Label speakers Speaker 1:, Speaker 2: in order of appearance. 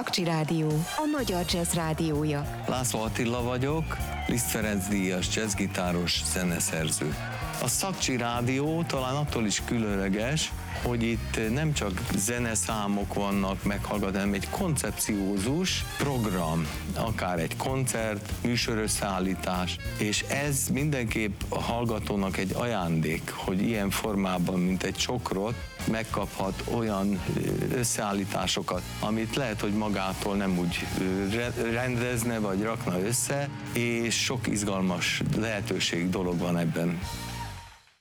Speaker 1: Szakcsi Rádió, a magyar jazz rádiója.
Speaker 2: László Attila vagyok, Liszt Ferenc díjas jazzgitáros, zeneszerző. A Szakcsi Rádió talán attól is különleges, hogy itt nem csak zeneszámok vannak meghallgatni, hanem egy koncepciózus program, akár egy koncert, műsorösszeállítás, és ez mindenképp a hallgatónak egy ajándék, hogy ilyen formában, mint egy csokrot, megkaphat olyan összeállításokat, amit lehet, hogy magától nem úgy rendezne, vagy rakna össze, és sok izgalmas lehetőség dolog van ebben.